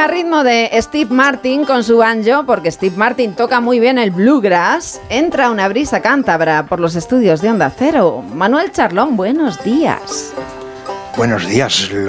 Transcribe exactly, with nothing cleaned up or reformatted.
a ritmo de Steve Martin con su banjo, porque Steve Martin toca muy bien el bluegrass, entra una brisa cántabra por los estudios de Onda Cero. Manuel Charlón, buenos días. Buenos días.